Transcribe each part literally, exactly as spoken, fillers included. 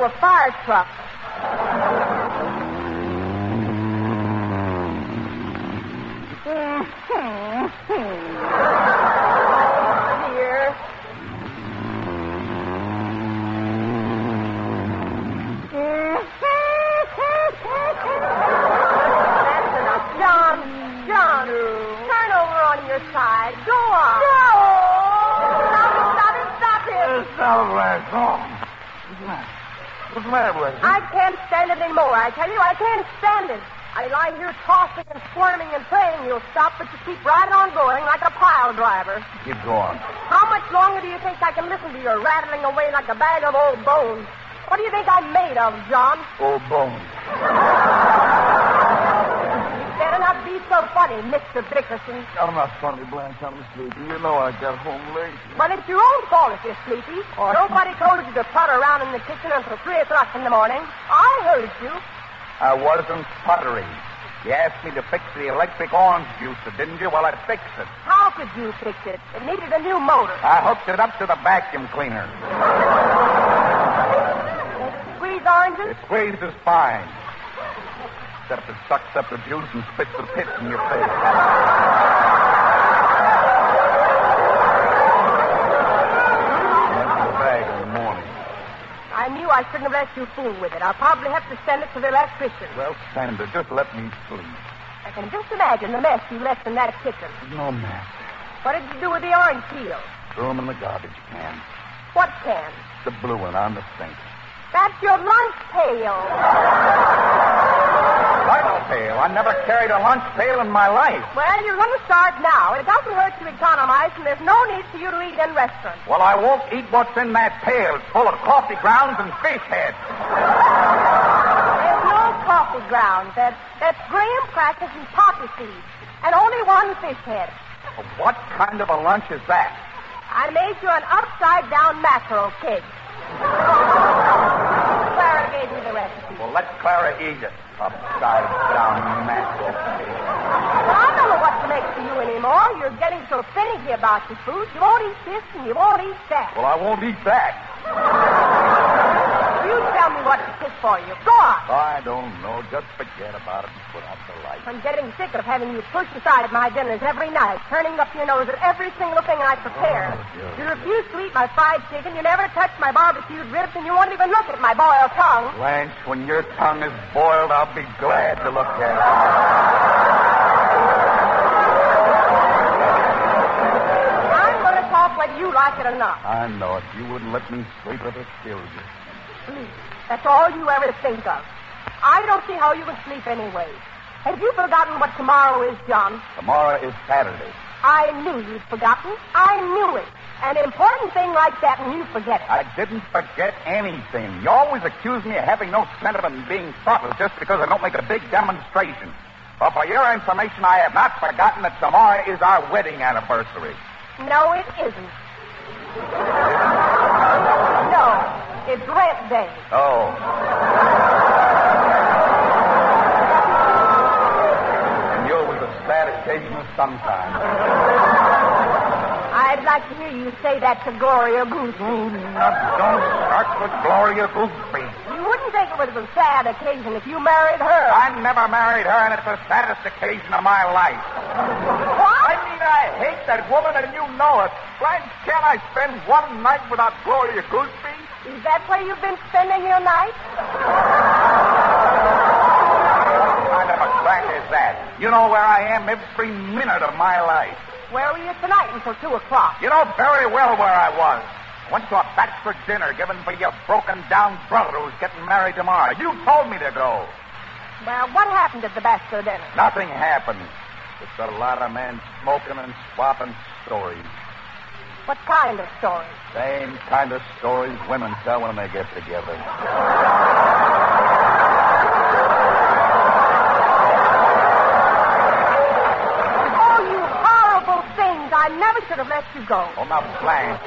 a fire truck. Here. That's enough. John, John, turn over on your side. Go on. No! Stop it, stop it, stop it. Stop it, Blanche. Go on. What's the matter? What's the matter, Blanche? I can't stand it anymore. I tell you, I can't stand it. I lie here tossing and squirming and praying you'll stop, but you keep right on going like a pile driver. Keep going. How much longer do you think I can listen to you rattling away like a bag of old bones? What do you think I'm made of, John? Old bones. You better not be so funny, Mister Dickerson. I'm not funny, Blanche. I'm sleepy. You know I got home late. Well, it's your own fault if you're sleepy. Oh, Nobody told you to putter around in the kitchen until three o'clock in the morning. I heard you. I wasn't puttering. You asked me to fix the electric orange juicer, didn't you? Well, I fixed it. How could you fix it? It needed a new motor. I hooked it up to the vacuum cleaner. Squeeze oranges? The squeeze is fine. Except it sucks up the juice and spits the pits in your face. That's the bag in the morning. I knew I shouldn't have let you fool with it. I'll probably have to send it to the electrician. Well, Sandra, just let me sleep. I can just imagine the mess you left in that kitchen. No mess. What did you do with the orange peel? Threw them in the garbage can. What can? The blue one on the sink. That's your lunch pail. Lunch pail? I never carried a lunch pail in my life. Well, you're going to start now. It doesn't hurt to economize, and there's no need for you to eat in restaurants. Well, I won't eat what's in that pail. It's full of coffee grounds and fish heads. There's no coffee grounds. That's, that's graham crackers and poppy seeds. And only one fish head. What kind of a lunch is that? I made you an upside-down mackerel cake. Clara gave me the recipe. Well, let Clara eat it. Upside-down mackerel cake. Well, I don't know what to make for you anymore. You're getting so finicky about your food. You won't eat this and you won't eat that. Well, I won't eat that. You tell me what to cook for you. Go on. I don't know. Just forget about it and put out the light. I'm getting sick of having you push aside my dinners every night, turning up your nose at every single thing I prepare. Oh, yeah. You refuse to eat my fried chicken. You never touch my barbecued ribs, and you won't even look at my boiled tongue. Blanche, when your tongue is boiled, I'll be glad to look at it. I'm going to talk whether you like it or not. I know it. You wouldn't let me sleep if it killed you. Sleep. That's all you ever think of. I don't see how you can sleep anyway. Have you forgotten what tomorrow is, John? Tomorrow is Saturday. I knew you'd forgotten. I knew it. An important thing like that, and you forget it. I didn't forget anything. You always accuse me of having no sentiment and being thoughtless just because I don't make a big demonstration. Well, for your information, I have not forgotten that tomorrow is our wedding anniversary. No, it isn't. No, it's rent day. Oh. And you're with a sad occasion of some kind. I'd like to hear you say that to Gloria Gooseby. Now, don't start with Gloria Gooseby. You wouldn't think it was a sad occasion if you married her. I never married her, and it's the saddest occasion of my life. What? I mean, I hate that woman, and you know it. Blanche, can't I spend one night without Gloria Gooseby? Is that where you've been spending your night? What kind of a crack is that? You know where I am every minute of my life. Where were you tonight until two o'clock? You know very well where I was. Went to a bachelor dinner given for your broken-down brother who's getting married tomorrow. You told me to go. Well, what happened at the bachelor dinner? Nothing happened. Just a lot of men smoking and swapping stories. What kind of story? Same kind of stories women tell when they get together. Oh, you horrible things. I never should have let you go. Oh, now, Blanche.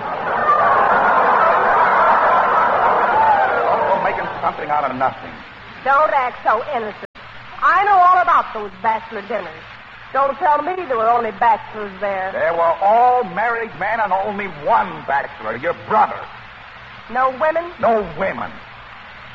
Don't go making something out of nothing. Don't act so innocent. I know all about those bachelor dinners. Don't tell me there were only bachelors there. There were all married men and only one bachelor, your brother. No women? No women.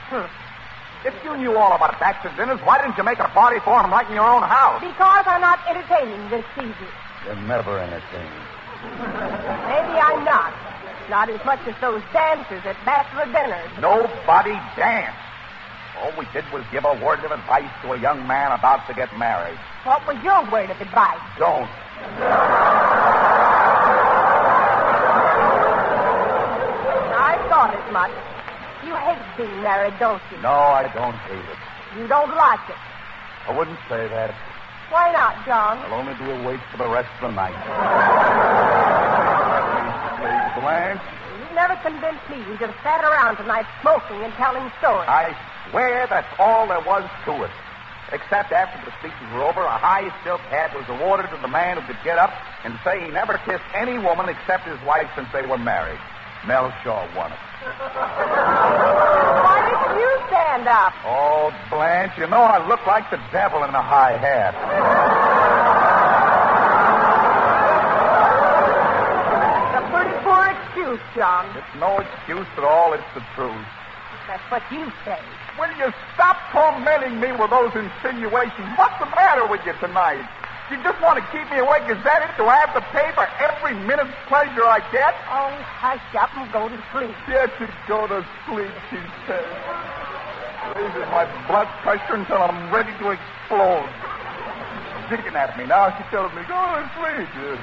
Hmm. If you knew all about bachelor dinners, why didn't you make a party for them right in your own house? Because I'm not entertaining this season. You're never entertaining. Maybe I'm not. Not as much as those dancers at bachelor dinners. Nobody danced. All we did was give a word of advice to a young man about to get married. What was your word of advice? Don't. I thought as much. You hate being married, don't you? No, I don't hate it. You don't like it. I wouldn't say that. Why not, John? I'll only be awake for the rest of the night. Please, Blanche. You've never convinced me. You just sat around tonight smoking and telling stories. I swear that's all there was to it. Except after the speeches were over, a high silk hat was awarded to the man who could get up and say he never kissed any woman except his wife since they were married. Mel Shaw won it. Why didn't you stand up? Oh, Blanche, you know I look like the devil in a high hat. It's a pretty poor excuse, John. It's no excuse at all. It's the truth. That's what you say. Will you stop tormenting me with those insinuations? What's the matter with you tonight? You just want to keep me awake? Is that it? Do I have to pay for every minute's pleasure I get? Oh, hush up and go to sleep. Yes, to go to sleep, she says. Raises my blood pressure until I'm ready to explode. She's digging at me now. She tells me, go to sleep. Yes,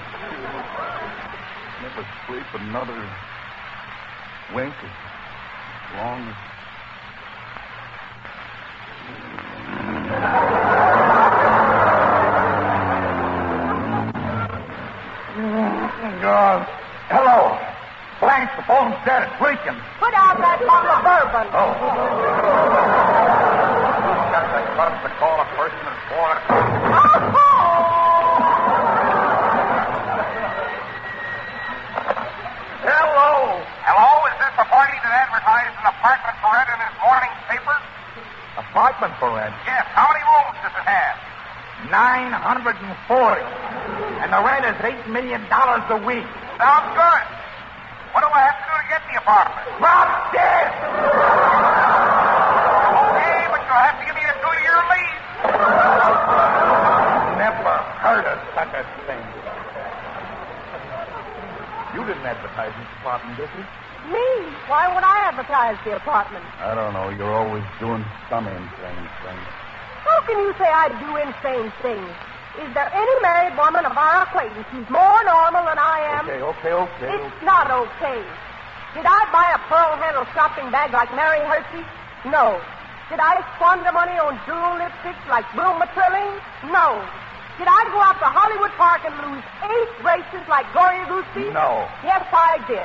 never sleep another wink as long as... God. Hello. Blanche, the phone's dead. It's leaking. Put out that bottle of bourbon. Oh. Got the guts to call a person at four o'clock. Hello. Hello? Is this the party that advertised an apartment for rent in his morning paper? Apartment for rent? Yes. How many rooms does it have? nine hundred forty. And the rent is eight million dollars a week. Sounds good. What do I have to do to get the apartment? Drop dead! Okay, but you'll have to give me a two-year lease. Never heard of such a thing. You didn't advertise this apartment, did you? Me? Why would I advertise the apartment? I don't know. You're always doing some insane thing. How can you say I do insane things? Is there any married woman of our acquaintance who's more normal than I am? Okay, okay, okay. It's not okay. Did I buy a pearl-handled shopping bag like Mary Hershey? No. Did I squander money on jewel lipsticks like Wilma Trilling? No. Did I go out to Hollywood Park and lose eight races like Gloria Goosey? No. Yes, I did.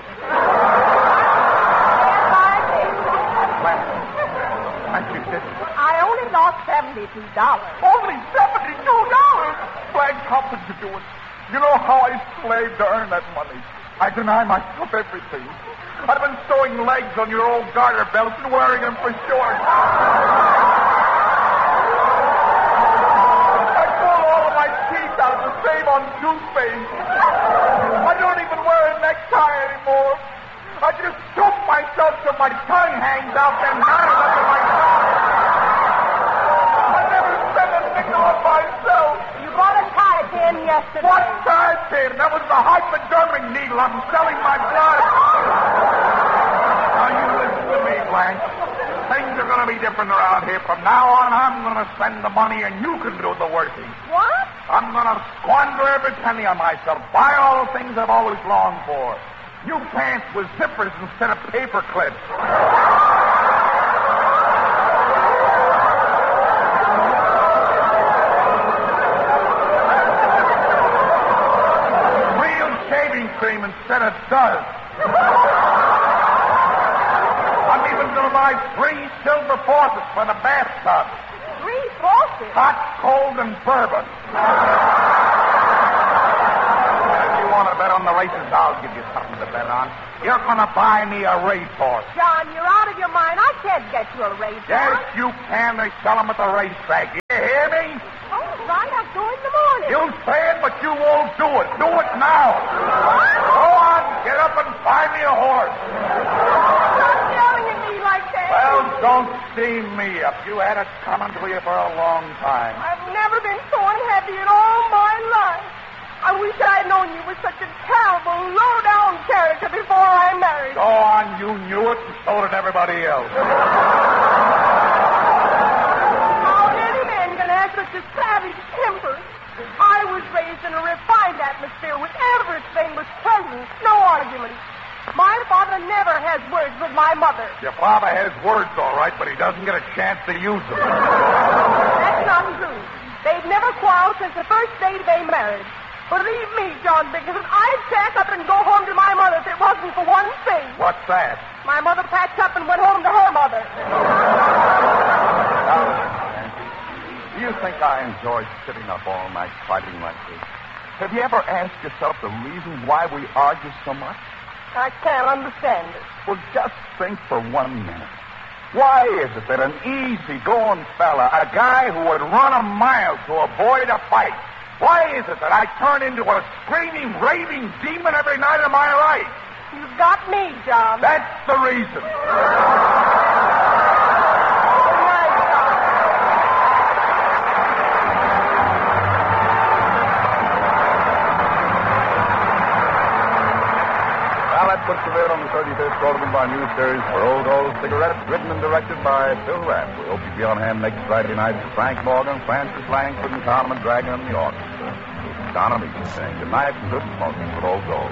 Yes, I did. Blanche, you did. I only lost seventy-two dollars. Only seventy-two dollars? Blanche, how could you do it? You know how I slaved to earn that money. I deny myself everything. I've been sewing legs on your old garter belts and wearing them for shorts. I pulled all of my teeth out to save on toothpaste. I don't even wear a necktie anymore. I just choke myself till my tongue hangs out and knives under my tongue. I never spent a nickel on myself. You bought a tie pin yesterday. What tie pin? That was the hypodermic needle. I'm selling my blood. Now you listen to me, Blanche. Things are going to be different around here. From now on, I'm going to spend the money and you can do the working. What? I'm going to squander every penny on myself. Buy all the things I've always longed for. New pants with zippers instead of paper clips. Real shaving cream instead of dust. I'm even going to buy three silver faucets for the bathtub. Three faucets? Hot, cold, and bourbon. Want to bet on the races, I'll give you something to bet on. You're going to buy me a racehorse. John, you're out of your mind. I can't get you a racehorse. Yes, you can. They sell them at the racetrack. You hear me? Oh, right. I'll go in the morning. You say it, but you won't do it. Do it now. What? Go on. Get up and buy me a horse. Stop yelling at me like that. Well, go Don't steam me up. You had it coming to you for a long time. I've never been so unhappy in all my life. I wish I'd known you were such a terrible, low-down character before I married. Go on, you knew it, and so did everybody else. How any man can have such a savage temper? I was raised in a refined atmosphere with everything was pleasant, no argument. My father never has words with my mother. Your father has words, all right, but he doesn't get a chance to use them. That's not true. They've never quarreled since the first day they married. Believe me, John Dickinson, I'd pack up and go home to my mother if it wasn't for one thing. What's that? My mother packed up and went home to her mother. Now, do you think I enjoy sitting up all night fighting like this? Have you ever asked yourself the reason why we argue so much? I can't understand it. Well, just think for one minute. Why is it that an easy-going fella, a guy who would run a mile to avoid a fight, why is it that I turn into a screaming, raving demon every night of my life? You've got me, John. That's the reason. Good night, John. Well, that puts the lid on the thirty-fifth Golden Bar News series for Old Old Cigarettes, written and directed by Phil Rapp. We hope you'll be on hand next Friday night with Frank Morgan, Francis Langford, and Carmen Dragon in the orchestra. Donna Meeks saying good night and good smoking for Old Gold.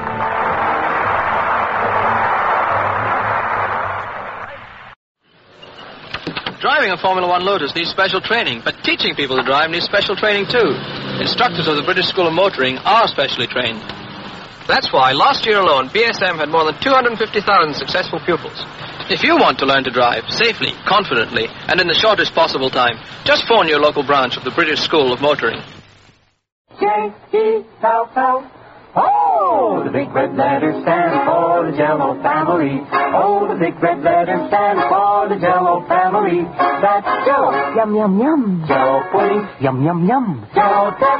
Driving a Formula One Lotus needs special training, but teaching people to drive needs special training too. Instructors of the British School of Motoring are specially trained. That's why last year alone, B S M had more than two hundred fifty thousand successful pupils. If you want to learn to drive safely, confidently, and in the shortest possible time, just phone your local branch of the British School of Motoring. J E L L. Oh, the big red letters stand for the Jell-O family. Oh, the big red letters stand for the Jell-O family. That's Jell-O. Yum, yum, yum. Jell-O pudding. Yum, yum, yum. Jell-O